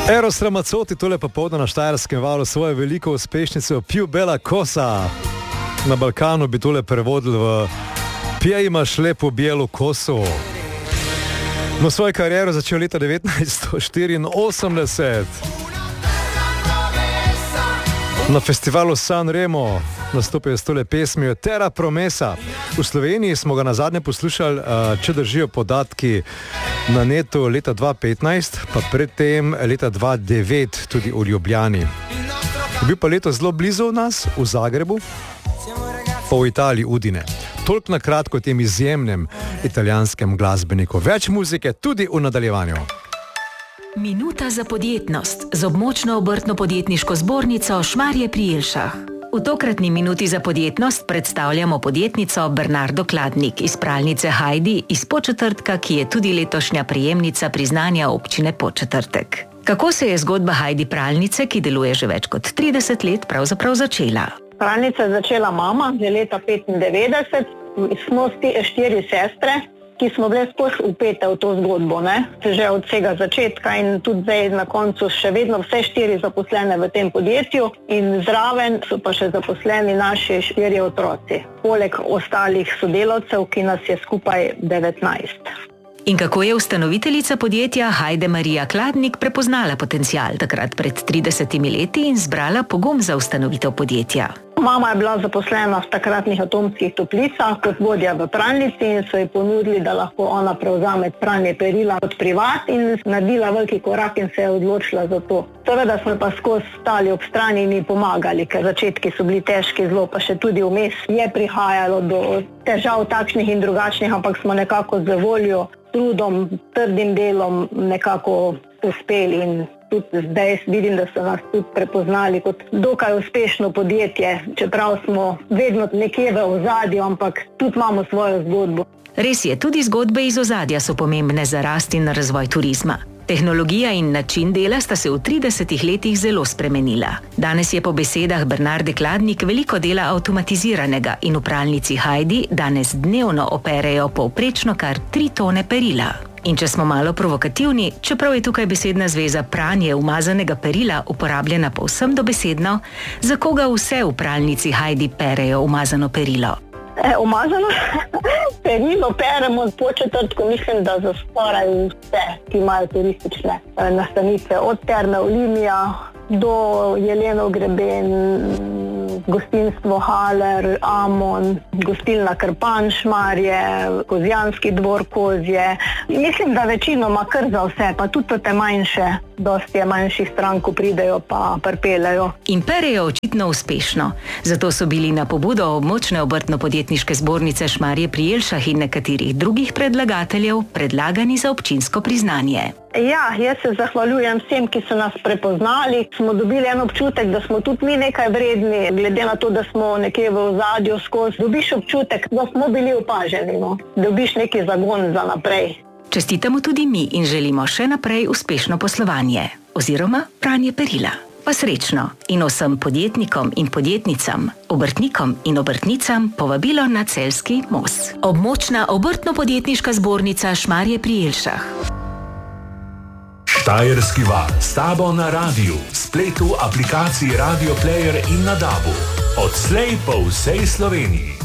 Eros Ramazzotti tole popoldne na Štajerskem valu svojo veliko uspešnico Più bella cosa. Na Balkanu bi tole prevodili v Pije imaš lepo bijelo koso. No, svojo kariero začel leta 1984 na festivalu San Remo. Nastopil je s tole pesmijo Terra Promesa. V Sloveniji smo ga nazadnje poslušali, če držijo podatki, na netu leta 2015, pa predtem leta 2009 tudi v Ljubljani. Bil pa leto zelo blizu nas, v Zagrebu, pa v Italiji, Udine. Toliko na kratko o tem izjemnem italijanskem glasbeniku. Več muzike tudi v nadaljevanju. Minuta za podjetnost z območno obrtno-podjetniško zbornico Šmarje pri Jelšah. V tokratni minuti za podjetnost predstavljamo podjetnico Bernardo Kladnik iz pralnice Heidi iz Podčetrtka, ki je tudi letošnja prejemnica priznanja občine Podčetrtek. Kako se je zgodba Heidi pralnice, ki deluje že več kot 30 let, pravzaprav začela? Pralnica je začela mama že leta 1995. Smo 4 sestre, ki smo bile skozi upete v to zgodbo, že od vsega začetka in tudi zdaj na koncu še vedno vse 4 zaposlene v tem podjetju in zraven so pa še zaposleni naši 4 otroci, poleg ostalih sodelavcev, ki nas je skupaj 19. In kako je ustanoviteljica podjetja Heide Marija Kladnik prepoznala potencial takrat pred 30 leti in zbrala pogum za ustanovitev podjetja? Mama je bila zaposlena v takratnih Atomskih toplicah kot vodja v pralnici in so ji ponudili, da lahko ona prevzame pranje perila od privat in naredila veliki korak in se je odločila za to. Seveda smo pa skozi stali ob strani in ji pomagali, ker začetki so bili težki zelo, pa še tudi vmes je prihajalo do težav takšnih in drugačnih, ampak smo nekako z voljo, trudom, trdim delom nekako uspeli in tudi zdaj vidim, da so nas tudi prepoznali kot dokaj uspešno podjetje, čeprav smo vedno nekje v ozadju, ampak tudi imamo svojo zgodbo. Res je, tudi zgodbe iz ozadja so pomembne za rast in razvoj turizma. Tehnologija in način dela sta se v 30 letih zelo spremenila. Danes je po besedah Bernarde Kladnik veliko dela avtomatiziranega in v pralnici Heidi danes dnevno operejo povprečno kar 3 tone perila. In če smo malo provokativni, čeprav je tukaj besedna zveza pranje umazanega perila uporabljena povsem dobesedno, za koga vse v pralnici Heidi perejo umazano perilo? Umazano perilo peremo od Podčetrtku, mislim, da za skoraj vse, ki imajo turistične nastanitve, od Terme Olimia do Jelenov greben, gostinstvo Haler, Amon, gostilna Krpan, Šmarje, Kozjanski dvor, Kozje. Mislim, da večinoma kar za vse, pa tudi te manjše, dosti je manjših stran, ko pridejo pa pripeljejo. In perejo očitno uspešno. Zato so bili na pobudo območne obrtno-podjetniške zbornice Šmarje pri Jelšah in nekaterih drugih predlagateljev predlagani za občinsko priznanje. Ja, jaz se zahvaljujem vsem, ki so nas prepoznali. Smo dobili en občutek, da smo tudi mi nekaj vredni, glede na to, da smo nekje v ozadju skozi. Dobiš občutek, da smo bili opaženi, dobiš neki zagon za naprej. Čestitamo tudi mi in želimo še naprej uspešno poslovanje oziroma pranje perila. Pa srečno in vsem podjetnikom in podjetnicam, obrtnikom in obrtnicam povabilo na Celjski most. Območna obrtno-podjetniška zbornica Šmarje pri Jelšah. Štajerski val s tabo na radiju, spletu, aplikaciji Radio Player in na DAB-u. Odslej po vsej Sloveniji.